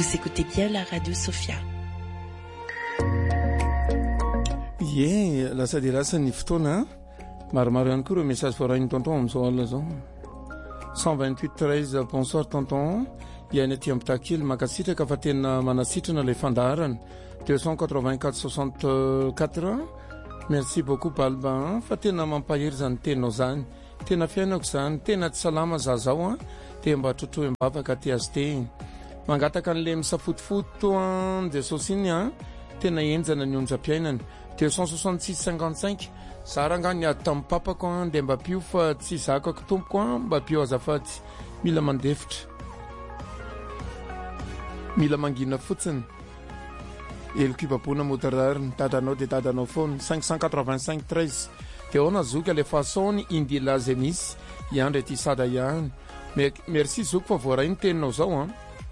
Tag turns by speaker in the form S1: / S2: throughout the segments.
S1: Vous écoutez bien la radio Sophia.
S2: Lasa dia lasa ny fotoana maromaro ihany koa ireo message voarainy tonton amin'izao alina zao. 128 13 bonsoir tonton, iainy aty ampitakely makasitraka fa tena manasitrana ilay fandaharana 284 64. Merci beaucoup Balba, fa tena mampahery zany teninao zany, tena fiainako zany, tena tsy salama zazao te mba trotro mbavaka ty azy te mangataka an'le misafotofoto de sosiny tena enjana ny onjam-piainany 266 55 zaranga ny ady tamin'ny papako de mba pio fa tsy zakako tompoko mba pio azafady, mila mandefitra, mila mangina fotsiny elokibabona motarary ny dadanao de dadanao foana 585 13 de ona zoka le façon indila zay misy iandry ty sada ihany. Merci zoka fa voarainy teninao zao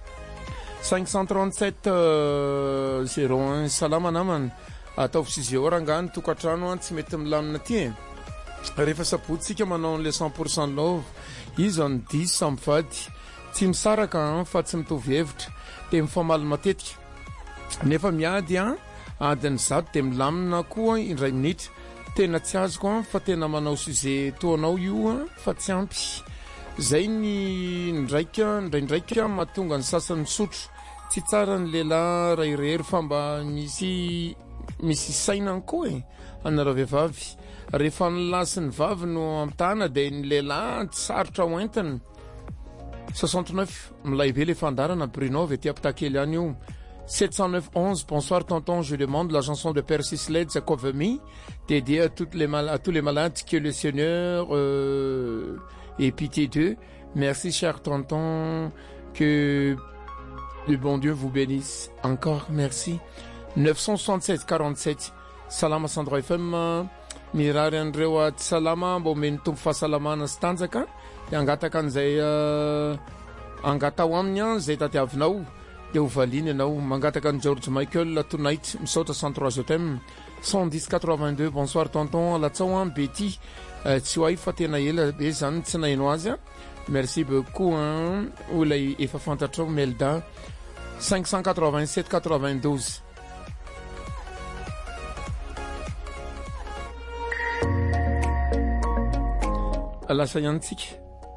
S2: 537 01 salama namana ataovy 6 heures angany tokatrano tsy mety milamina ty rehefa sapotsika manao le 100% love izy ny 10 samfady tsy misaraka fa tsy mitovy hevitra de mifamaly matetika nefa miady adiny zato de milamina koa indray minitra tena tsy azoko fa tena manao sujet toanao io fa tsy ampy zay ny ndraikindraiky mahatonga ny sasany misotro tsy tsara ny lehilahy rairery fa mba misy saina koa anareo vehivavy rehefa nylasi ny vavy no amtana de ny lehilahy tsy sarotra hoentiny 69 milay be le fandarana Bruno avy aty aptakely any io 709 11 bonsoir tonton, je demande la chanson de Persis Led Zakovemi dédiée à tous les malades, que le Seigneur ait pitié d'eux. Merci cher tonton, que le bon Dieu vous bénisse. Encore merci. 976 47 Salama Sandro FM mirary andreo aty salama mbo meny tombo fahasalamana sy tanjaka de angataka an'izay angatao aminy zay tadiavinao de ovaliny ianao mangataka ny George Michael tonight misaotra 103 thème 110 82 bonsoir tonton latsao Betty tsy hoay fa tena ela be zany tsy naino azy merci beaucoup olay efa fantatrao Melda 587 92 lasa iantsika.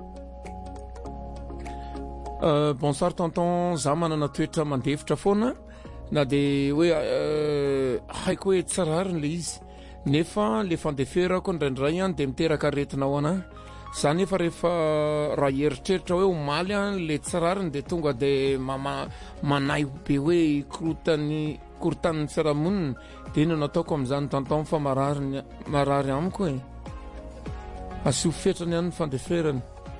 S2: Bonsoir tonton, za manana toetra mandefitra foana na de hoe haiko hoe tsarariny le izy nefa le fandeferako ndraindray de miteraka aretinao ana za nefa rehefa raha eritreritra hoe omaly le tsarariny de tonga de manay be hoe korotan'ny fiarahamonina de ino nataoko amin'izany tonton fa marary amiko asio fetrany ihany ny fandeferany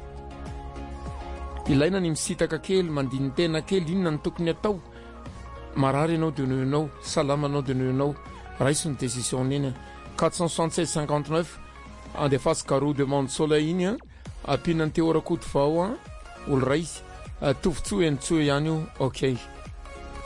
S2: ilaina ny misitaka kely mandiny tena kely inona ny tokony atao marary ianao de noho ianao salama anao de noho ianao raisy ny décision iny 476 59 andefasy carreau de monde soleil iny apinany teorakody vao olo raisy tovitsoa enitsoa ihany io ok